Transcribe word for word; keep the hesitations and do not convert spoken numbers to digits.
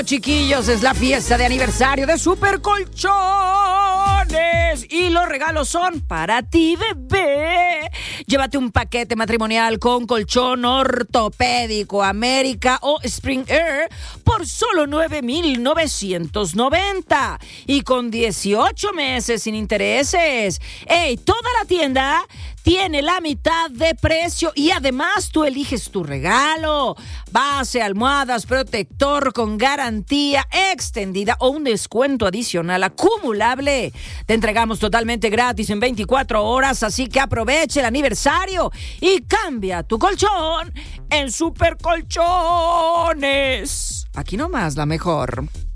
Chiquillos, es la fiesta de aniversario de Super Colchones y los regalos son para ti, bebé. Llévate un paquete matrimonial con colchón ortopédico América o Spring Air por solo nueve mil novecientos noventa y con dieciocho meses sin intereses. ¡Ey! Toda la tienda tiene la mitad de precio y además tú eliges tu regalo. Base, almohadas, protector con garantía extendida o un descuento adicional acumulable. Te entregamos totalmente gratis en veinticuatro horas, así que aproveche el aniversario y cambia tu colchón en Super Colchones. Aquí nomás la mejor.